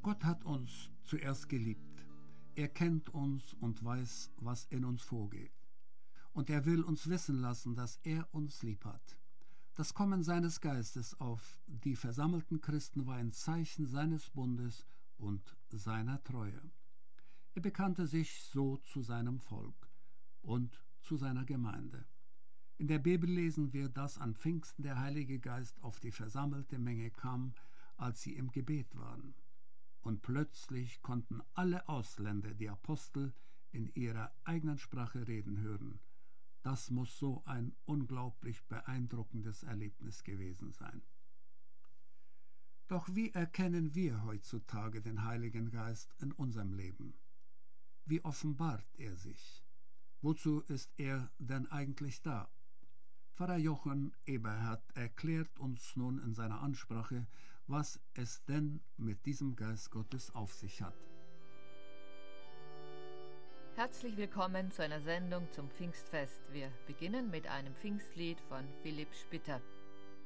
Gott hat uns zuerst geliebt. Er kennt uns und weiß, was in uns vorgeht. Und er will uns wissen lassen, dass er uns lieb hat. Das Kommen seines Geistes auf die versammelten Christen war ein Zeichen seines Bundes und seiner Treue. Er bekannte sich so zu seinem Volk und zu seiner Gemeinde. In der Bibel lesen wir, dass an Pfingsten der Heilige Geist auf die versammelte Menge kam, als sie im Gebet waren. Und plötzlich konnten alle Ausländer die Apostel in ihrer eigenen Sprache reden hören. Das muss so ein unglaublich beeindruckendes Erlebnis gewesen sein. Doch wie erkennen wir heutzutage den Heiligen Geist in unserem Leben? Wie offenbart er sich? Wozu ist er denn eigentlich da? Pfarrer Jochen Eberhard erklärt uns nun in seiner Ansprache, was es denn mit diesem Geist Gottes auf sich hat. Herzlich willkommen zu einer Sendung zum Pfingstfest. Wir beginnen mit einem Pfingstlied von Philipp Spitter.